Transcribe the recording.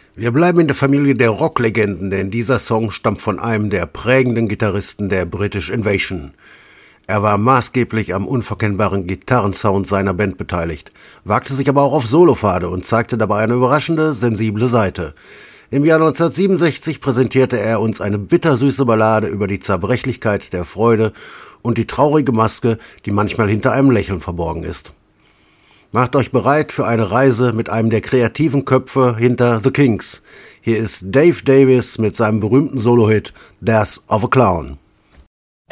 Wir bleiben in der Familie der Rocklegenden, denn dieser Song stammt von einem der prägenden Gitarristen der British Invasion. Er war maßgeblich am unverkennbaren Gitarrensound seiner Band beteiligt, wagte sich aber auch auf Solopfade und zeigte dabei eine überraschende, sensible Seite. Im Jahr 1967 präsentierte er uns eine bittersüße Ballade über die Zerbrechlichkeit der Freude und die traurige Maske, die manchmal hinter einem Lächeln verborgen ist. Macht euch bereit für eine Reise mit einem der kreativen Köpfe hinter The Kinks. Hier ist Dave Davies mit seinem berühmten Solo-Hit Death of a Clown.